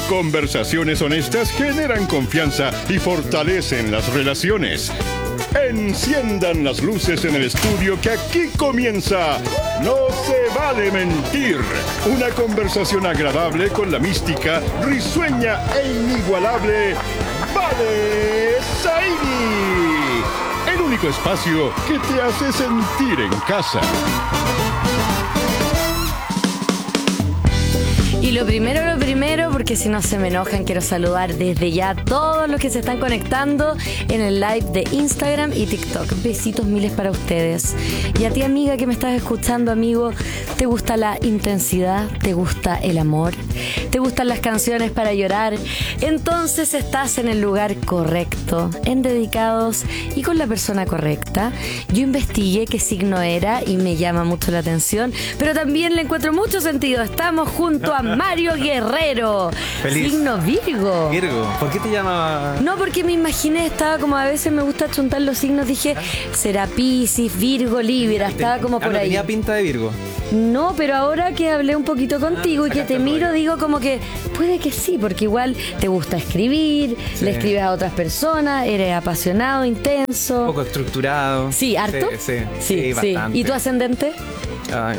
Conversaciones honestas generan confianza y fortalecen las relaciones. Enciendan las luces en el estudio que aquí comienza No se vale mentir. Una conversación agradable con la mística, risueña e inigualable Vale Zaidi. El único espacio que te hace sentir en casa. Y lo primero, porque si no se me enojan, quiero saludar desde ya a todos los que se están conectando en el live de Instagram y TikTok. Besitos miles para ustedes. Y a ti, amiga, que me estás escuchando, amigo, ¿te gusta la intensidad? ¿Te gusta el amor? ¿Te gustan las canciones para llorar? Entonces estás en el lugar correcto, en Dedicados y con la persona correcta. Yo investigué qué signo era y me llama mucho la atención, pero también le encuentro mucho sentido. Estamos junto a Mario Guerrero. Feliz. Signo Virgo. Virgo, ¿por qué te llama? No, porque me imaginé, estaba como a veces me gusta chuntar los signos, dije, será Piscis, Virgo, Libra, estaba como por no ahí. tenía pinta de Virgo. No, pero ahora que hablé un poquito contigo y que te miro, digo como que puede que sí, porque igual te gusta escribir, Sí. le escribes a otras personas, eres apasionado, intenso. Un poco estructurado. Sí, ¿harto? Sí, bastante. ¿Y tu ascendente? Ay,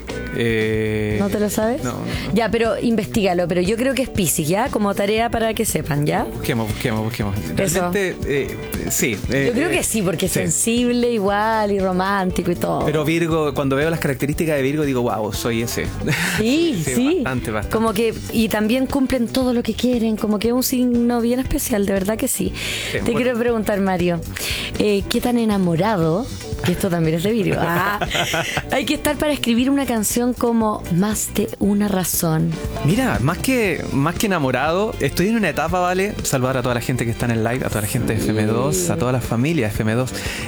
¿No te lo sabes? No. Ya, pero investigalo, pero yo creo que es Piscis, ¿ya? Como tarea para que sepan, ¿ya? Busquemos. Eso. Realmente, sí. Yo creo que sí, porque es sí. sensible igual y romántico y todo. Pero Virgo, cuando veo las características de Virgo, digo, wow, soy ese. Sí. Bastante. Como que, y también cumplen todo lo que quieren, como que es un signo bien especial, de verdad que sí. Sí, Te quiero preguntar, Mario, ¿qué tan enamorado, que esto también es de Virgo, hay que estar para escribir una canción como Más de una razón? Mira, más que enamorado, estoy en una etapa, ¿vale? Saludar a toda la gente que está en el live, a toda la gente de FM2, a toda la familia de FM2.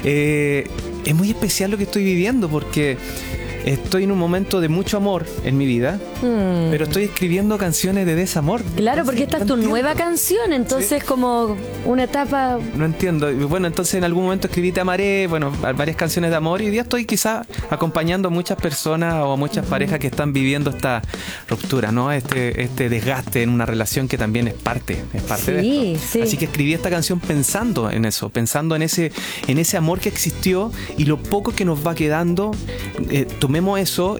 Es muy especial lo que estoy viviendo porque estoy en un momento de mucho amor en mi vida, pero estoy escribiendo canciones de desamor. Claro, porque esta es tu nueva canción, entonces como una etapa... No entiendo. Bueno, entonces en algún momento escribí Te amaré, bueno, varias canciones de amor y hoy día estoy quizás acompañando a muchas personas o a muchas parejas que están viviendo esta ruptura, ¿no? Este desgaste en una relación que también es parte de esto. Sí. Así que escribí esta canción pensando en eso, pensando en ese amor que existió y lo poco que nos va quedando. Tomemos eso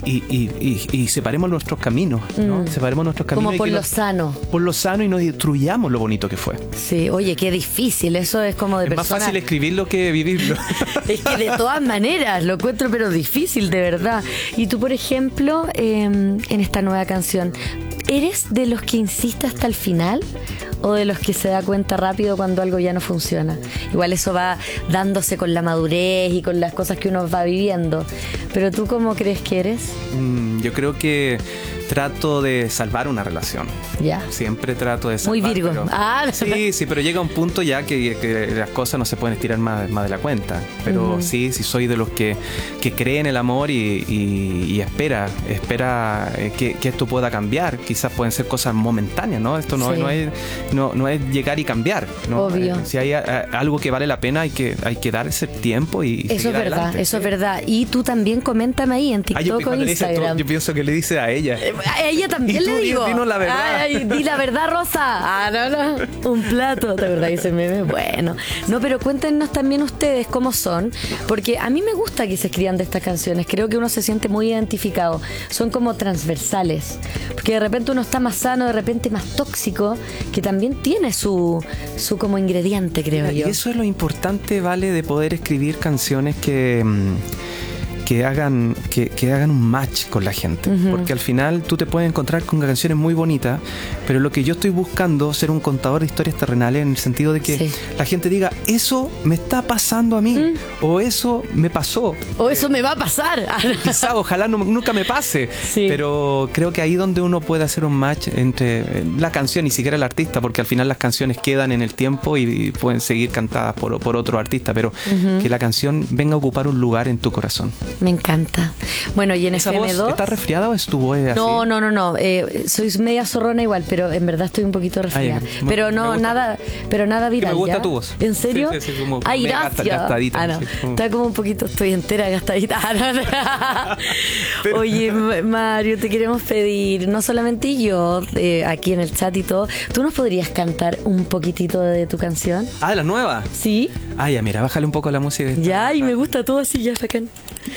y separemos nuestros caminos, ¿no? Separemos nuestros caminos. Como por lo sano. Por lo sano y no destruyamos lo bonito que fue. Sí, oye, qué difícil, eso es como de Es persona... más fácil escribirlo que vivirlo. Es que de todas maneras lo encuentro pero difícil, de verdad. Y tú, por ejemplo, en esta nueva canción, ¿eres de los que insiste hasta el final o de los que se da cuenta rápido cuando algo ya no funciona? Igual eso va dándose con la madurez y con las cosas que uno va viviendo. Pero ¿tú cómo crees que eres? Yo creo que trato de salvar una relación. Ya. Siempre trato de salvar. Muy Virgo. Pero, sí, pero llega un punto ya que las cosas no se pueden estirar más de la cuenta. Pero sí soy de los que cree en el amor y espera que esto pueda cambiar. Quizás pueden ser cosas momentáneas, ¿no? Esto no es llegar y cambiar, ¿no? Obvio. Si hay algo que vale la pena, hay que darse tiempo y eso es verdad, adelante. eso es verdad. Y tú también coméntame ahí en TikTok o Instagram. Yo pienso que le dice a ella. A ella también Y tú le digo. dinos la verdad. Ay, di la verdad, Rosa. No. Un plato, ¿te acordás de ese meme? Bueno. No, pero cuéntenos también ustedes cómo son, porque a mí me gusta que se escriban de estas canciones. Creo que uno se siente muy identificado. Son como transversales. Porque de repente uno está más sano, de repente más tóxico, que también tiene su como ingrediente, creo yo. Y eso es lo importante, ¿vale? De poder escribir canciones que hagan un match con la gente. Porque al final tú te puedes encontrar con canciones muy bonitas, pero lo que yo estoy buscando es ser un contador de historias terrenales en el sentido de que la gente diga, eso me está pasando a mí, o eso me pasó. O eso me va a pasar. Quizá, ojalá nunca me pase. Sí. Pero creo que ahí donde uno puede hacer un match entre la canción y siquiera el artista, porque al final las canciones quedan en el tiempo y pueden seguir cantadas por otro artista, pero que la canción venga a ocupar un lugar en tu corazón. Me encanta. Bueno, y en ¿Esa voz FM2... está resfriada o es tu voz así? No. Soy media zorrona igual, pero en verdad estoy un poquito resfriada. Ay, pero no, nada viral. Me gusta ¿ya? tu voz. ¿En serio? Sí, como Ay, media gracias. gastadita, No. sí, como... Está como un poquito, estoy entera gastadita. Oye, Mario, te queremos pedir, no solamente yo, aquí en el chat y todo, ¿tú nos podrías cantar un poquitito de tu canción? Ah, ¿la nueva? ¿Sí? Ah, ya, mira, bájale un poco la música. Ya, y me gusta todo así, ya, bacán.